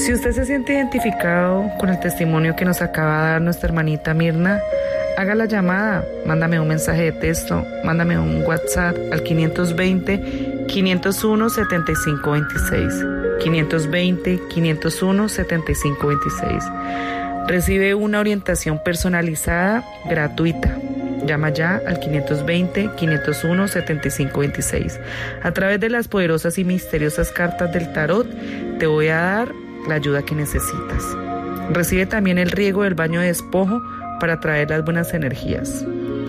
Si usted se siente identificado con el testimonio que nos acaba de dar nuestra hermanita Mirna, haga la llamada, mándame un mensaje de texto, mándame un WhatsApp al 520-501-7526. 520-501-7526. Recibe una orientación personalizada gratuita. Llama ya al 520-501-7526. A través de las poderosas y misteriosas cartas del tarot, te voy a dar la ayuda que necesitas. Recibe también el riego del baño de despojo para traer las buenas energías.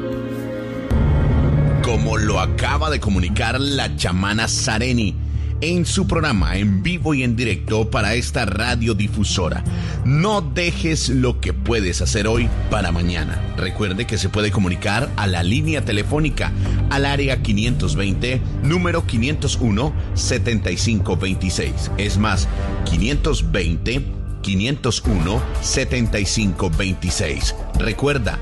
Como lo acaba de comunicar la chamana Sareni en su programa en vivo y en directo para esta radiodifusora. No dejes lo que puedes hacer hoy para mañana. Recuerde que se puede comunicar a la línea telefónica al área 520, número 501-7526. Es más, 520-501-7526. Recuerda,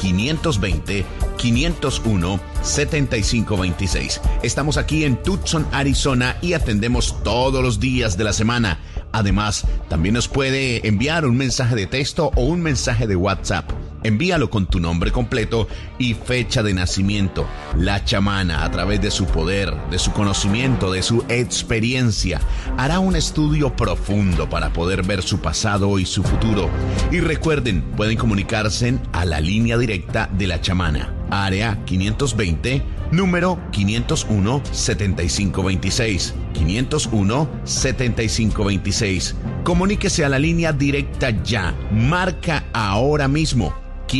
520-501-7526. Estamos aquí en Tucson, Arizona y atendemos todos los días de la semana. Además, también nos puede enviar un mensaje de texto o un mensaje de WhatsApp. Envíalo con tu nombre completo y fecha de nacimiento. La chamana, a través de su poder, de su conocimiento, de su experiencia, hará un estudio profundo para poder ver su pasado y su futuro. Y recuerden, pueden comunicarse a la línea directa de la chamana, área 520, número 501-7526. 501-7526. Comuníquese a la línea directa ya. Marca ahora mismo.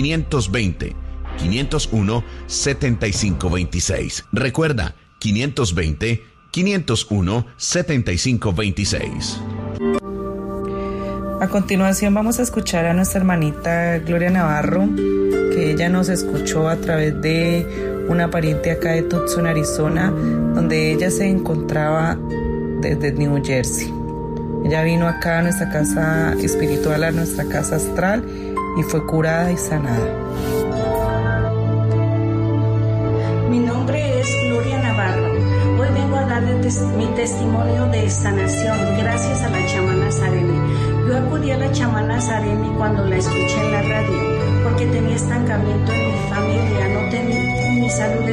520-501-7526. Recuerda, 520-501-7526. A continuación vamos a escuchar a nuestra hermanita Gloria Navarro, que ella nos escuchó a través de una pariente acá de Tucson, Arizona, donde ella se encontraba desde New Jersey. Ella vino acá a nuestra casa espiritual, a nuestra casa astral, y fue curada y sanada. Mi nombre es Gloria Navarro. Hoy vengo a darles mi testimonio de sanación gracias a la chamana Sareni. Yo acudí a la chamana Sareni cuando la escuché en la radio porque tenía estancamiento en mi familia, no tenía mi salud